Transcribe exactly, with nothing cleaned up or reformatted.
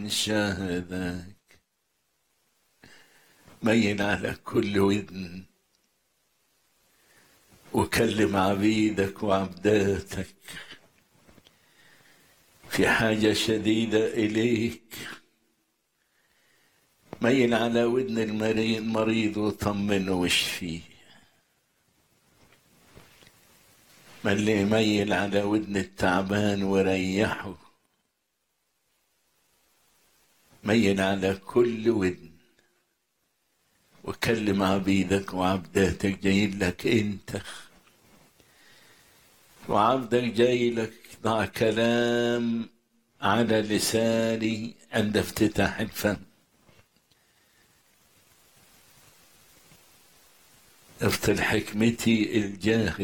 شاهدك مين على كل ودن، وكلم عبيدك وعبداتك في حاجة شديدة إليك. مين على ودن المريض وطمنه واشفيه. من اللي يميل على ودن التعبان وريحه. مين على كل ودن وكلم عبيدك وعبداتك. جاي لك انت وعبدك جاي لك. ضع كلام على لساني عند افتتاح الفم. افضل حكمتي الجاهل